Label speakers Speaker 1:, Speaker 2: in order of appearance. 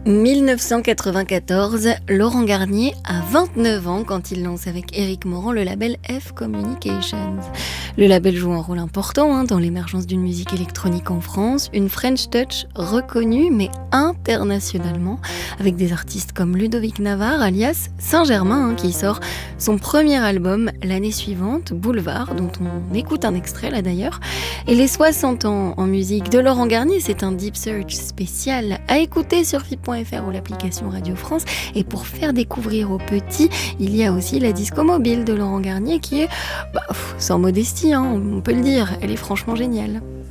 Speaker 1: 1994, Laurent Garnier a 29 ans quand il lance avec Éric Morand le label F Communications. Le label joue un rôle important dans l'émergence d'une musique électronique en France, une French touch reconnue mais internationalement, avec des artistes comme Ludovic Navarre alias Saint-Germain qui sort son premier album l'année suivante, Boulevard, dont on écoute un extrait là d'ailleurs. Et les 60 ans en musique de Laurent Garnier, c'est un Deep Search spécial à écouter sur FIP.fr ou l'application Radio France. Et pour faire découvrir aux petits, il y a aussi la disco mobile de Laurent Garnier qui est, sans modestie, on peut le dire, elle est franchement géniale.